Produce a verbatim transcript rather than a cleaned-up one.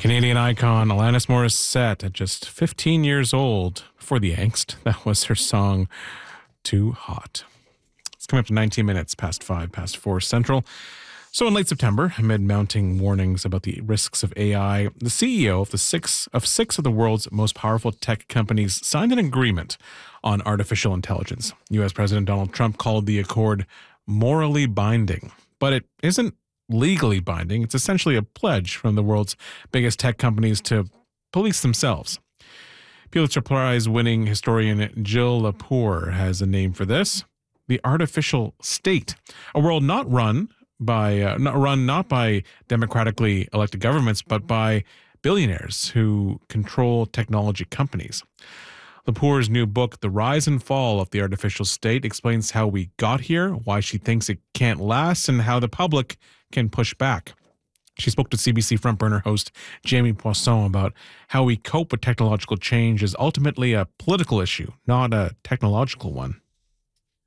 Canadian icon Alanis Morissette, at just fifteen years old, before the angst, that was her song, Too Hot. It's coming up to nineteen minutes past five, past four Central. So in late September, amid mounting warnings about the risks of A I, the C E O of the six of six of the world's most powerful tech companies signed an agreement on artificial intelligence. U S President Donald Trump called the accord morally binding, but it isn't legally binding. It's essentially a pledge from the world's biggest tech companies to police themselves. Pulitzer Prize-winning historian Jill Lepore has a name for this: the artificial state, a world not run by uh, not run not by democratically elected governments, but by billionaires who control technology companies. Lepore's new book, The Rise and Fall of the Artificial State, explains how we got here, why she thinks it can't last, and how the public can push back. She spoke to C B C Front Burner host Jamie Poisson about how we cope with technological change is ultimately a political issue, not a technological one.